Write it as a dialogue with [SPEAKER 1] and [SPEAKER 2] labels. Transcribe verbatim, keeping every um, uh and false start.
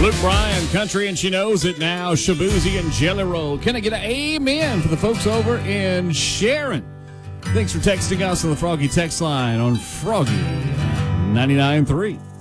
[SPEAKER 1] Luke Bryan, country, and she knows it now. Shabuzi and Jelly Roll. Can I get an amen for the folks over in Sharon? Thanks for texting us on the Froggy text line on Froggy ninety-nine point three.